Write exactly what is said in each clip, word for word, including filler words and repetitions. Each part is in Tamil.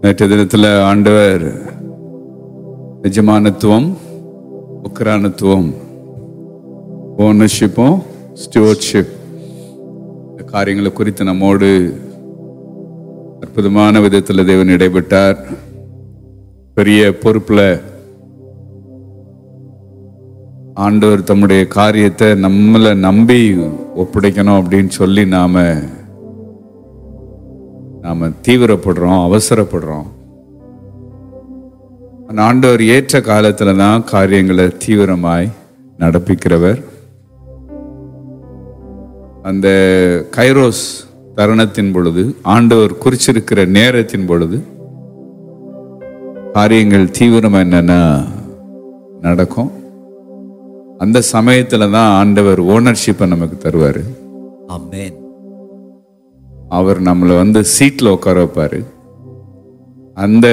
நேற்று தினத்தில் ஆண்டவர் எஜமானத்துவம், உக்ரானத்துவம், ஓனர்ஷிப்பும் ஸ்டூவர்ட்ஷிப் இந்த காரியங்களை குறித்து நம்மோடு அற்புதமான விதத்தில் தேவன் இடைப்பட்டார். பெரிய பொறுப்பில் ஆண்டவர் தம்முடைய காரியத்தை நம்மளை நம்பி ஒப்படைக்கணும் அப்படின்னு சொல்லி நாம நாம தீவிரப்படுறோம், அவசரப்படுறோம். ஆண்டவர் ஏற்ற காலத்துல தான் காரியங்களை தீவிரமாய் நடப்பிக்கிறவர். அந்த கைரோஸ் தருணத்தின் பொழுது, ஆண்டவர் குறிச்சிருக்கிற நேரத்தின் பொழுது காரியங்கள் தீவிரமா என்னன்னா நடக்கும். அந்த சமயத்துல தான் ஆண்டவர் ஓனர்ஷிப்பை நமக்கு தருவாரு. ஆமென். அவர் நம்மளை வந்து சீட்ல உட்கார வைப்பாரு. அந்த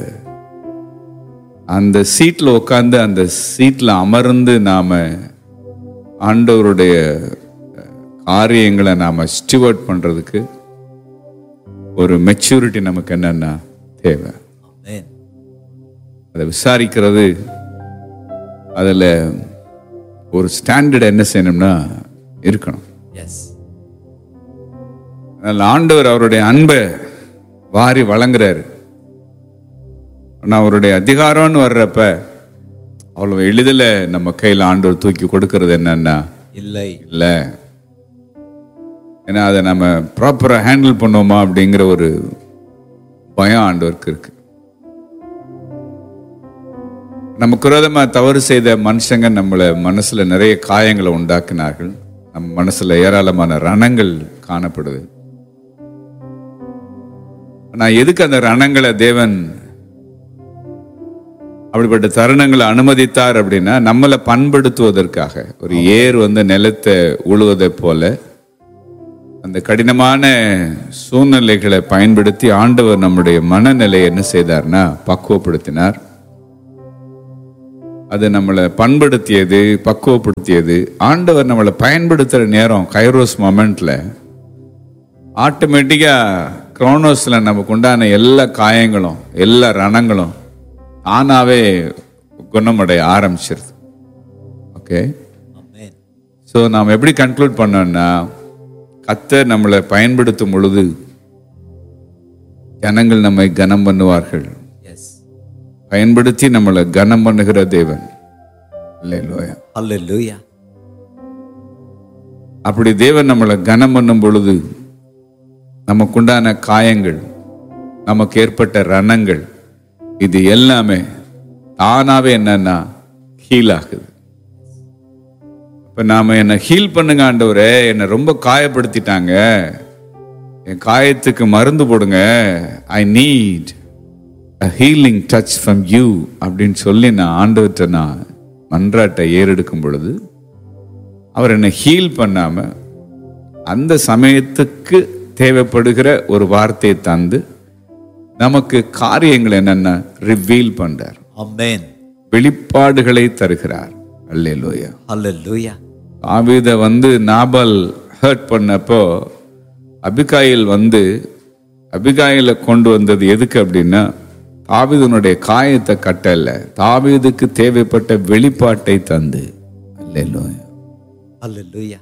அந்த சீட்ல உட்கார்ந்து அந்த சீட்ல அமர்ந்து நாம ஆண்டவருடைய காரியங்களை நாம ஸ்டிவர்ட் பண்றதுக்கு ஒரு மெச்சூரிட்டி நமக்கு என்னன்னா தேவை. ஆமென். அதை விசாரிக்கிறது, அதுல ஒரு ஸ்டாண்டர்ட் என்ன செய்யணும்னா இருக்கணும். எஸ். அதனால ஆண்டவர் அவருடைய அன்பை வாரி வழங்குறாரு. ஆனா அவருடைய அதிகாரம்னு வர்றப்ப அவ்வளவு எளிதில் நம்ம கையில் ஆண்டவர் தூக்கி கொடுக்கறது என்னன்னா இல்லை இல்ல. ஏன்னா அதை நம்ம ப்ராப்பரா ஹேண்டில் பண்ணுவோமா அப்படிங்கிற ஒரு பயம் ஆண்டவருக்கு இருக்கு. நமக்கு விரோதமா தவறு செய்த மனுஷங்க நம்மள மனசுல நிறைய காயங்களை உண்டாக்கினார்கள். நம்ம மனசுல ஏராளமான ரணங்கள் காணப்படுது. ஆனா எதுக்கு அந்த ரணங்களை தேவன் அப்படிப்பட்ட தருணங்களை அனுமதித்தார் அப்படின்னா, நம்மளை பண்படுத்துவதற்காக. ஒரு ஏர் வந்து நிலத்தை உழுவதை போல அந்த கடினமான சூழ்நிலைகளை பயன்படுத்தி ஆண்டவர் நம்முடைய மனநிலையை என்ன செய்தார்னா பக்குவப்படுத்தினார். அது நம்மளை பண்படுத்தியது, பக்குவப்படுத்தியது. ஆண்டவர் நம்மளை பயன்படுத்துற நேரம் கைரோஸ் மொமெண்ட்ல ஆட்டோமேட்டிக்கா குரோனோஸ்ல நமக்கு உண்டான எல்லா காயங்களும் எல்லா ரணங்களும் தானாவே குணமடைய ஆரம்பிச்சிருது. ஓகே. ஆமென். ஸோ நாம் எப்படி கன்க்ளூட் பண்ணோம்னா, கர்த்தர் நம்மளை பயன்படுத்தும் பொழுது ஜனங்கள் நம்மை கனம் பண்ணுவார்கள். எஸ். பயன்படுத்தி நம்மளை கனம் பண்ணுகிற தேவன். அல்லேலூயா. ஹல்லேலூயா. அப்படி தேவன் நம்மளை கனம் பண்ணும் பொழுது நமக்குண்டான காயங்கள், நமக்கு ஏற்பட்ட ரணங்கள், இது எல்லாமே தானாவே என்னன்னா ஹீல் ஆகுது. இப்ப நாம என்ன ஹீல் பண்ணுங்க ஆண்டவரே, என்னை ரொம்ப காயப்படுத்திட்டாங்க, என் காயத்துக்கு மருந்து போடுங்க, I need a healing touch from you அப்படின்னு சொல்லி நான் ஆண்டவர்கிட்ட நான் மன்றாட்டை ஏறெடுக்கும் பொழுது அவர் என்னை ஹீல் பண்ணாம அந்த சமயத்துக்கு தேவைப்படுகிற ஒரு வார்த்தையை தந்து நமக்கு காரியங்கள் என்னன்னா ரிவீல் பண்றார். ஆமென். வெளிப்பாடுகளை தருகிறார். அல்லேலூயா. ஹல்லேலூயா. தாவீதை வந்து நாபால் ஹர்ட் பண்ணப்போ அபிகாயில் வந்து அபிகாயில கொண்டு வந்தது எதுக்கு அப்படின்னா, தாவீதுனுடைய காயத்தை கட்டல, தாவீதுக்கு தேவைப்பட்ட வெளிப்பாட்டை தந்து. அல்லேலூயா. ஹல்லேலூயா.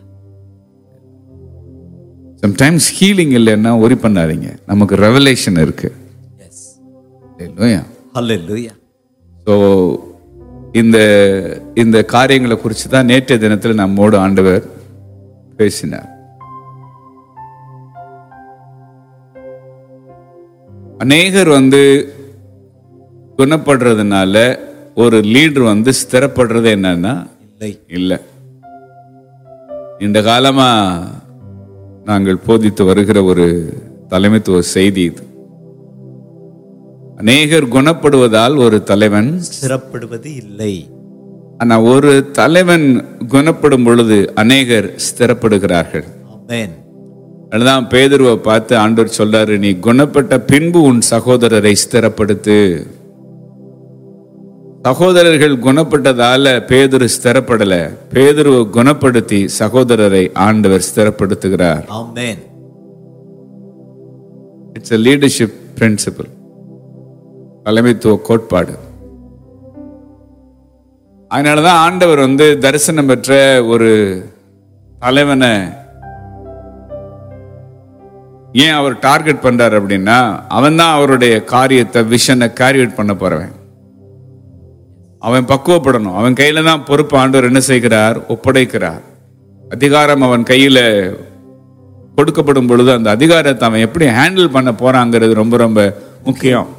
சம்டைம்ஸ் ஹீலிங் இல்லைன்னா ஒரி பண்ணாதீங்க, நமக்கு ரெவலேஷன் இருக்கு. எஸ். அல்லேலூயா. ஹல்லேலூயா. ஸோ இந்த இந்த காரியங்களை குறித்து தான் நேற்றைய தினத்தில் நம்மோடு ஆண்டவர் பேசினார். அநேகர் வந்து குணப்படுறதுனால ஒரு லீடர் வந்து ஸ்திரப்படுறது என்னன்னா இல்லை இல்லை. இந்த காலமா நாங்கள் போதித்து வருகிற ஒரு தலைமைத்துவ செய்தி இது. அநேகர் குணப்படுவதால் ஒரு தலைவன் ஸ்திரப்படுவது இல்லை. ஆனா ஒரு தலைவன் குணப்படும் பொழுது அநேகர் ஸ்திரப்படுகிறார்கள். ஆமென். அதுதான் பேதுருவை பார்த்து ஆண்டவர் சொல்றாரு, நீ குணப்பட்ட பின்பு உன் சகோதரரை ஸ்திரப்படுத்து. சகோதரர்கள் குணப்பட்டதால பேதுரு ஸ்திரப்படல, பேதுருவை குணப்படுத்தி சகோதரரை ஆண்டவர் ஸ்திரப்படுத்துகிறார். ஆமென். It's a leadership principle. தலைமைத்துவ கோட்பாடு. அதனாலதான் ஆண்டவர் வந்து தரிசனம் பெற்ற ஒரு தலைவனை ஏன் அவர் டார்கெட் பண்றாரு அப்படின்னா, அவன் தான் அவருடைய காரியத்தை விஷனை கேரியேட் பண்ண போறவன். அவன் பக்குவப்படணும். அவன் கையில தான் பொறுப்பு ஆண்டவர் என்ன செய்கிறார், ஒப்படைக்கிறார். அதிகாரம் அவன் கையில கொடுக்கப்படும் பொழுது அந்த அதிகாரத்தை அவன் எப்படி ஹேண்டில் பண்ண போறாங்கிறது ரொம்ப ரொம்ப முக்கியம்.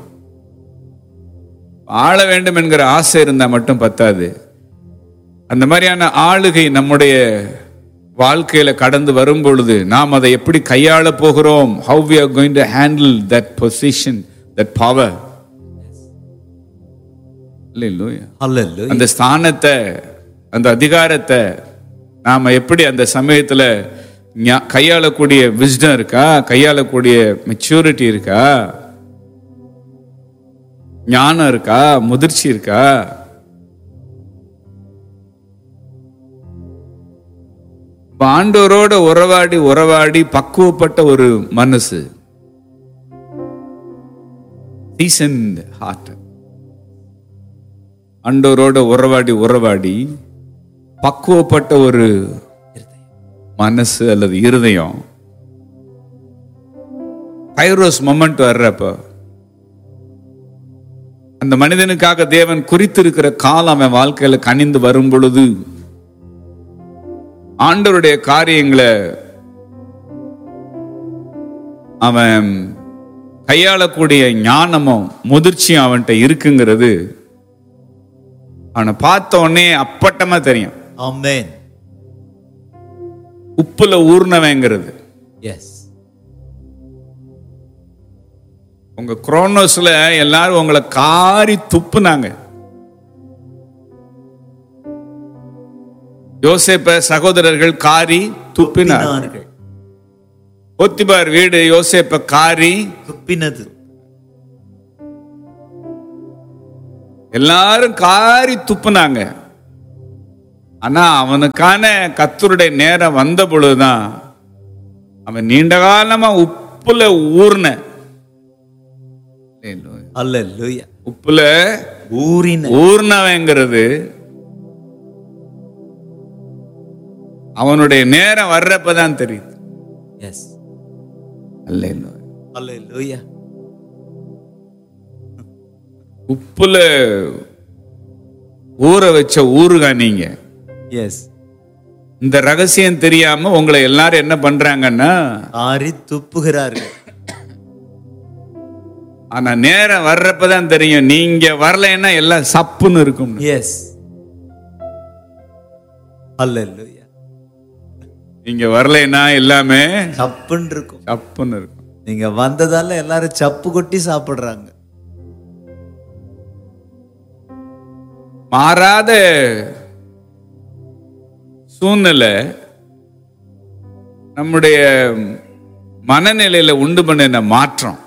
ஆள வேண்டும் என்கிற ஆசை இருந்தா மட்டும் பத்தாது. அந்த மாதிரியான ஆளுகை நம்முடைய வாழ்க்கையில கடந்து வரும் பொழுது நாம் அதை எப்படி கையாள போகிறோம், how we are going to handle that position, that power. Hallelujah. அந்த ஸ்தானத்தை, அந்த அதிகாரத்தை நாம எப்படி அந்த சமயத்துல கையாளக்கூடிய விஸ்டம் இருக்கா, கையாளக்கூடிய மெச்சூரிட்டி இருக்கா, ஞானம் இருக்கா, முதிர்ச்சி இருக்கா? ஆண்டவரோட உறவாடி உறவாடி பக்குவப்பட்ட ஒரு மனசு, seasoned heart. ஆண்டவரோட உறவாடி உறவாடி பக்குவப்பட்ட ஒரு மனசு அல்லது இருதயம் கைரோஸ் மொமெண்ட் வர்றப்ப அந்த மனிதனுக்காக தேவன் குறித்திருக்கிற காலம் அவன் வாழ்க்கையில கனிந்து வரும் பொழுது ஆண்டவருடைய காரியங்களை அவன் கையாளக்கூடிய ஞானமும் முதிர்ச்சியும் அவன்கிட்ட இருக்குங்கிறது அவனை பார்த்த உடனே அப்பட்டமா தெரியும். ஆமென். உப்புல ஊர்னவங்கிறது. எஸ். உங்க குரோனோஸ்ல எல்லாரும் உங்களை காரி துப்புனாங்க. யோசேப்ப சகோதரர்கள் காரி துப்பினார்கள். போத்திபார் வீடு யோசேப்ப காரி துப்பினது. எல்லாரும் காரி துப்புனாங்க. ஆனா அவனுக்கான கர்த்தருடைய நேரம் வந்த பொழுதுதான் அவன் நீண்ட காலமா உப்புல ஊர்ன அல்லேலூயா உப்புல ஊறின ஊர்னவங்கிறது அவனுடைய நேரம் வர்றப்பதான் தெரியுது. எஸ். அல்லேலூயா அல்லேலூயா. உப்புல ஊற வச்ச ஊறுகா நீங்க. எஸ். இந்த ரகசியம் தெரியாம உங்களை எல்லாரும் என்ன பண்றாங்கன்னா ஆரி துப்புகிறார்கள். ஆனா நேரம் வர்றப்பதான் தெரியும். நீங்க வரலைன்னா எல்லாம் சப்புன்னு இருக்கும். எஸ். அல்லேலூயா. நீங்க வரலைன்னா எல்லாமே சப்புன்னு இருக்கும். சப்புன்னு இருக்கும். நீங்க வந்ததால எல்லாரும் சப்பு கொட்டி சாப்பிடுறாங்க. மாறாத சூழ்நிலை நம்முடைய மனநிலையில உண்டு பண்ணின மாற்றம்.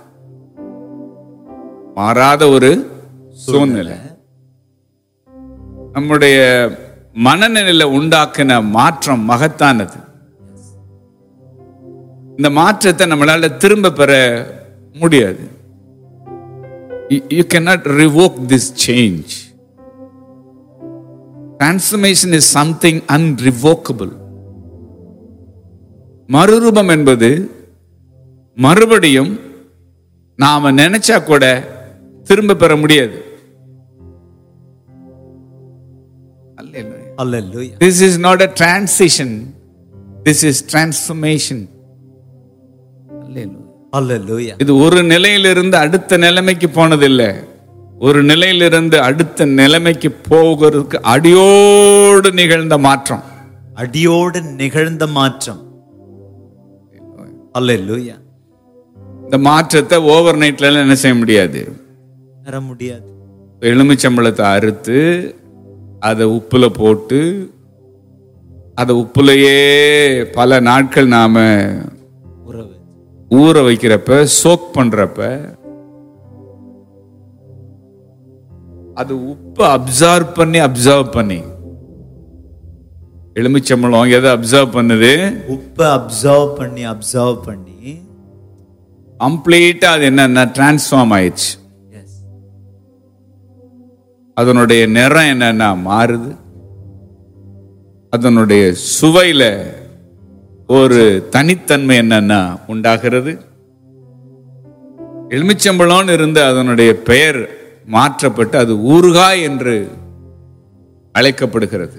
மாறாத ஒரு சூழ்நிலை நம்முடைய மனநிலையில உண்டாக்கின மாற்றம் மகத்தானது. இந்த மாற்றத்தை நம்மளால திரும்ப பெற முடியாது. You cannot revoke this change. Transformation is something unrevocable. மறுரூபம் என்பது மறுபடியும் நாம நினைச்சா கூட திரும்ப பெற முடியாது. Hallelujah. This is not a transition. This is transformation. Hallelujah. இது ஒரு நிலையிலிருந்து அடுத்த நிலைமைக்கு போனதில்லை. ஒரு நிலையிலிருந்து அடுத்த நிலைமைக்கு போகிறதுக்கு அடியோடு நிகழ்ந்த மாற்றம். அடியோடு நிகழ்ந்த மாற்றம். Hallelujah. இந்த மாற்றத்தை ஓவர் நைட்ல என்ன செய்ய முடியாது, வர முடியாது. எலுமிச்சம்பழத்தை அறுத்து அதை உப்புல போட்டு அதை உப்புலையே பல நாட்கள் நாம உறவு ஊற வைக்கிறப்ப, சோக் பண்றப்ப அது உப்பு அப்சர்வ் பண்ணி அப்சர்வ் பண்ணி எலுமிச்சம்பழம் எதை அப்சர்வ் பண்ணுது? உப்பு அப்சர்வ் பண்ணி அப்சர்வ் பண்ணி கம்ப்ளீட்டா அது என்ன டிரான்ஸ்ஃபார்ம் ஆயிடுச்சு. அதனுடைய நிறம் என்னன்னா மாறுது. அதனுடைய சுவையில ஒரு தனித்தன்மை என்னன்னா உண்டாகிறது. எலுமிச்சம்பழம்னு இருந்த அதனுடைய பெயர் மாற்றப்பட்டு அது ஊறுகாய் என்று அழைக்கப்படுகிறது.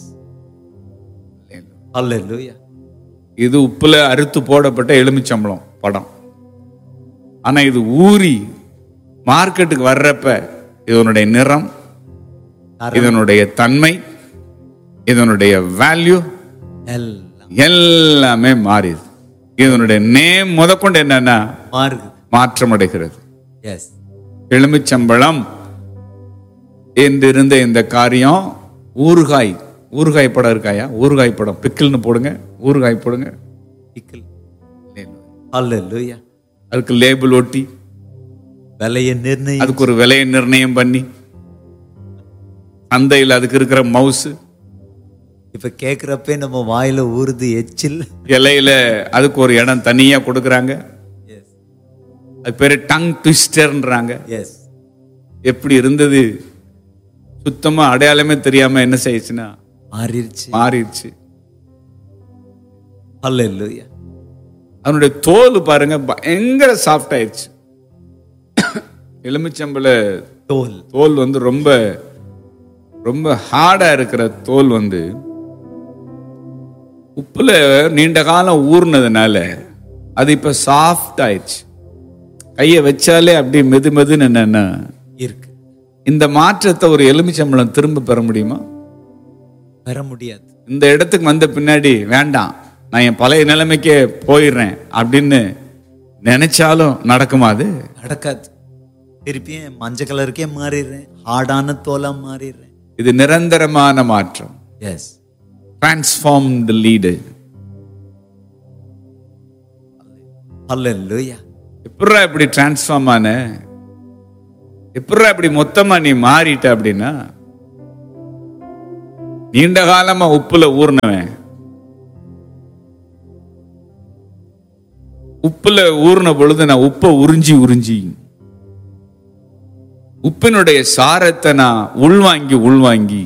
இது உப்புல அறுத்து போடப்பட்ட எலுமிச்சம்பழம் படம். ஆனா இது ஊறி மார்க்கெட்டுக்கு வர்றப்ப இதனுடைய நிறம், இதனுடைய தன்மை, இதனுடைய வேல்யூ எல்லாமே மாறிது. இதனுடைய நேம் முதற்கொண்டு என்னன்னா மாற்றம் அடைகிறது. எலுமிச்சம்பழம் என்றிருந்த இந்த காரியம் ஊறுகாய். ஊறுகாய் படம் இருக்காயா? ஊறுகாய் படம் பிக்கிள்னு போடுங்க, ஊறுகாய் போடுங்க, பிக்கிள். அதுக்கு லேபிள் ஒட்டி விலையை நிர்ணயம், அதுக்கு ஒரு விலையை நிர்ணயம் பண்ணி சந்தையில் அதுக்கு இருக்கிற மவுசு இப்ப கேக்குறப்ப நம்ம வாயில ஊறுது எச்சில். இலையில அதுக்கு ஒரு இடம் தனியா கொடுக்கறாங்க. அது பேரு டங் ட்விஸ்டர்ன்றாங்க. எப்படி இருந்தது? சுத்தமா அடையாளமே தெரியாம என்ன செய்யுச்சுன்னா மாறிடுச்சு மாறிடுச்சு அல்லேலூயா. அதனுடைய தோல் பாருங்க பயங்கர சாஃப்ட் ஆயிடுச்சு. எலுமிச்சம்பழ தோல் தோல் வந்து ரொம்ப ரொம்ப ஹார்டா இருக்கிற தோல் வந்து உப்புல நீண்ட காலம் ஊர்னதுனால அது இப்ப சாஃப்ட் ஆயிடுச்சு. கையை வச்சாலே அப்படி மெது மெதுன்னு என்னன்னா இருக்கு. இந்த மாற்றத்தை ஒரு எலுமிச்சம்பழம் திரும்ப பெற முடியுமா? பெற முடியாது. இந்த இடத்துக்கு வந்த பின்னாடி வேண்டாம், நான் என் பழைய நிலைமைக்கே போயிடுறேன் அப்படின்னு நினைச்சாலும் நடக்குமா? அது நடக்காது. திருப்பியும் மஞ்சள் கலருக்கே மாறிடுறேன், ஹார்டான தோலா மாறிடுறேன். இது நிரந்தரமான மாற்றம். S, transformed leader. அல்லேலூயா. எப்படா இப்படி டிரான்ஸ்ஃபார்ம் ஆன? எப்படா இப்படி மொத்தமா நீ மாறிட்ட? அப்படின்னா நீண்ட காலமா உப்புல ஊர்னவன், உப்புல ஊர்ன பொழுது நான் உப்பை உறிஞ்சி உறிஞ்சி உப்பினுடைய சாரத்தை நான் உள்வாங்கி உள்வாங்கி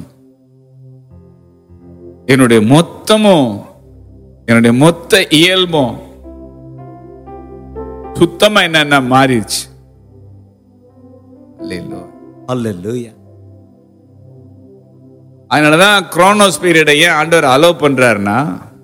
என்னுடைய மொத்தமும் என்னுடைய மொத்த இயல்பும் சுத்தமா என்னன்னா மாறிடுச்சு. அல்லேலூயா. அதனாலதான் குரோனோஸ் பீரியடை ஏன் ஆண்டவர் அலோவ் பண்றாருன்னா,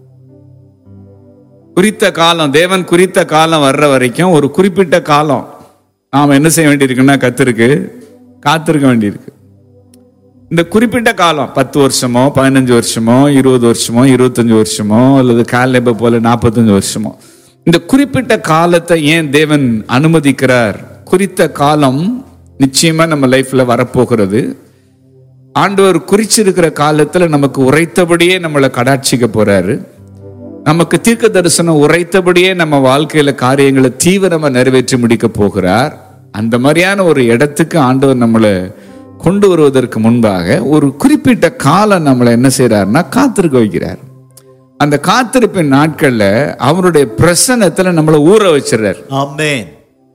குறித்த காலம், தேவன் குறித்த காலம் வர்ற வரைக்கும் ஒரு குறிப்பிட்ட காலம் நாம என்ன செய்ய வேண்டியிருக்குன்னா கத்திருக்கு காத்திருக்க வேண்டியிருக்கு. இந்த குறிப்பிட்ட காலம் பத்து வருஷமோ பதினஞ்சு வருஷமோ இருபது வருஷமோ இருபத்தஞ்சு வருஷமோ அல்லது காலேப போல நாற்பத்தஞ்சு வருஷமோ, இந்த குறிப்பிட்ட காலத்தை ஏன் தேவன் அனுமதிக்கிறார்? குறித்த காலம் நிச்சயமா நம்ம லைஃப்ல வரப்போகிறது. ஆண்டவர் குறிச்சிருக்கிற காலத்துல நமக்கு உரைத்தபடியே நம்மளை கடாட்சிக்க போறாரு. நமக்கு தீர்க்க தரிசனம் உரைத்தபடியே நம்ம வாழ்க்கையில காரியங்களை தீவிரமா நிறைவேற்றி முடிக்க போகிறார். அந்த மாதிரியான ஒரு இடத்துக்கு ஆண்டவர் நம்மளை கொண்டு வருவதற்கு முன்பாக ஒரு குறிப்பிட்ட காலம் நம்மளை என்ன செய்யறாருன்னா காத்திருக்க வைக்கிறார். அந்த காத்திருப்பின் நாட்கள்ல அவருடைய பிரசன்னத்துல நம்மளை ஊற வச்சிடறார். ஆமென்.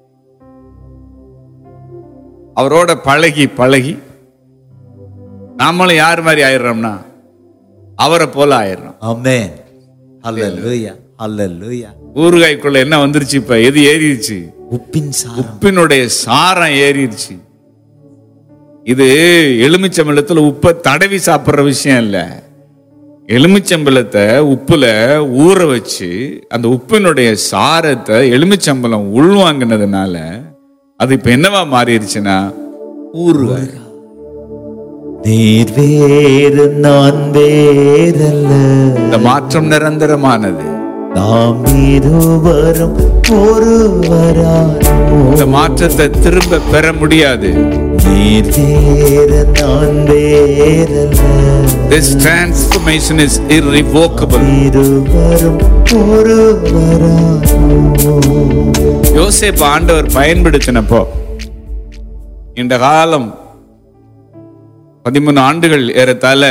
அவரோட பழகி பழகி நாமளும் யார் மாதிரி ஆயிடுறோம்னா அவரை போல ஆயிடுறோம். ஆமென். அல்லேலூயா, அல்லேலூயா. ஊறுகாய்க்குள்ள என்ன வந்துருச்சு? இப்ப எது ஏறிடுச்சு? உப்பின் சாரம். உப்பினுடைய சாரம் ஏறிடுச்சு. இது எலுமிச்சம்பழத்துல உப்பை தடவி சாப்பிடுற விஷயம் இல்ல. எலுமிச்சம்பழத்தை உப்புல ஊற வச்சு அந்த உப்பினுடைய சாரத்தை எலுமிச்சம்பழம் உள்வாங்கினதுனால அது இப்ப என்னவா மாறிடுச்சுன்னா ஊறுகாய். நீர் வேறு நான் வேறல்ல. இந்த மாற்றம் நிரந்தரமானது. நாம் இருவரும் ஒருவரானோ. இந்த மாற்றத்தை திரும்ப பெற முடியாது. நீர் வேறு நான் வேறல்ல. This transformation is irrevocable. இருவரும் ஒருவரானோ. யோசேப்பு ஆண்டவர் பயன்படுத்தினப்போ இந்த காலம் பதிமூணு ஆண்டுகள் ஏறத்தாழ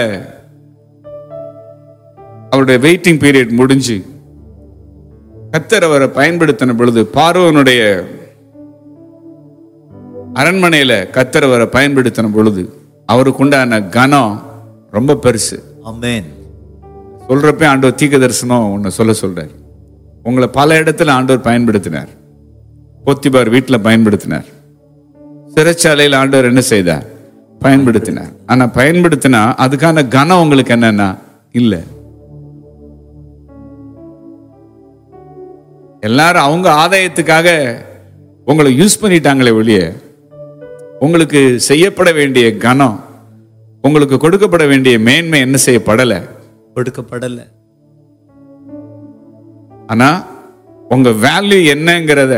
அவருடைய வெயிட்டிங் பீரியட் முடிஞ்சு கர்த்தர் அவரை பயன்படுத்தின பொழுது பார்வோனுடைய அரண்மனையில கர்த்தர் அவரை பயன்படுத்தின பொழுது அவருக்கு உண்டான கனம் ரொம்ப பெருசு. ஆமென். சொல்றப்ப ஆண்டவர் தீர்க்க தரிசனம் ஒன்னு சொல்ல சொல்றார். உங்களை பல இடத்துல ஆண்டவர் பயன்படுத்தினார். போத்திபார் வீட்டில் பயன்படுத்தினார். சிறைச்சாலையில் ஆண்டவர் என்ன செய்தார்? பயன்படுத்தினார். ஆனா பயன்படுத்தினா அதுக்கான கனம் உங்களுக்கு என்னன்னா இல்ல. எல்லாரும் அவங்க ஆதாயத்துக்காக உங்களை யூஸ் பண்ணிட்டாங்களே வெளியே, உங்களுக்கு செய்யப்பட வேண்டிய கனம், உங்களுக்கு கொடுக்கப்பட வேண்டிய மேன்மை என்ன செய்யப்படல? கொடுக்கப்படல. ஆனா உங்க வேல்யூ என்னங்கிறத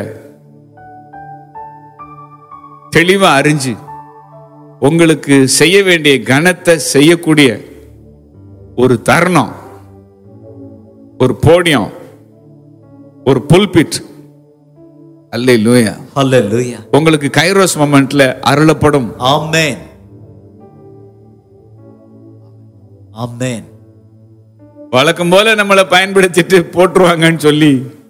தெளிவா அறிஞ்சு உங்களுக்கு செய்ய வேண்டிய கனத்தை செய்யக்கூடிய ஒரு தருணம், ஒரு போடியம், ஒரு புல்பிட், அல்லேலூயா, ஹல்லேலூயா, உங்களுக்கு கைரோஸ் மொமெண்ட்ல அருளப்படும். ஆமென், ஆமென். வழக்கம் போல நம்மளை பயன்படுத்திட்டு போட்டுருவாங்கன்னு சொல்லி